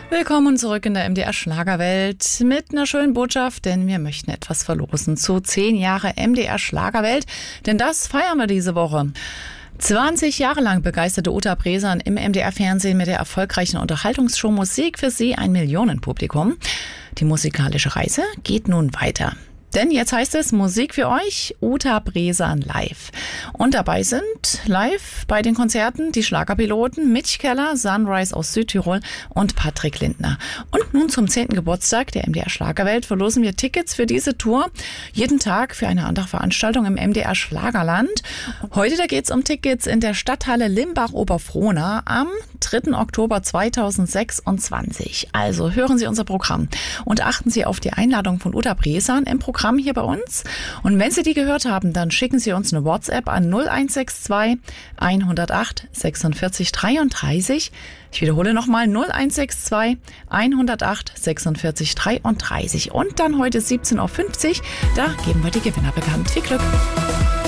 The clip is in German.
Willkommen zurück in der MDR Schlagerwelt mit einer schönen Botschaft, denn wir möchten etwas verlosen zu 10 Jahre MDR Schlagerwelt, denn das feiern wir diese Woche. 20 Jahre lang begeisterte Uta Bresan im MDR-Fernsehen mit der erfolgreichen Unterhaltungsshow Musik für Sie, ein Millionenpublikum. Die musikalische Reise geht nun weiter. Denn jetzt heißt es Musik für euch, Uta Bresan live. Und dabei sind live bei den Konzerten die Schlagerpiloten Mitch Keller, Sunrise aus Südtirol und Patrick Lindner. Und nun zum 10. Geburtstag der MDR Schlagerwelt verlosen wir Tickets für diese Tour. Jeden Tag für eine andere Veranstaltung im MDR Schlagerland. Heute da geht's um Tickets in der Stadthalle Limbach-Oberfrohna am 3. Oktober 2026. Also hören Sie unser Programm und achten Sie auf die Einladung von Uta Bresan im Programm hier bei uns. Und wenn Sie die gehört haben, dann schicken Sie uns eine WhatsApp an 0162 108 46 33. Ich wiederhole nochmal 0162 108 46 33. Und dann heute 17.50 Uhr, da geben wir die Gewinner bekannt. Viel Glück!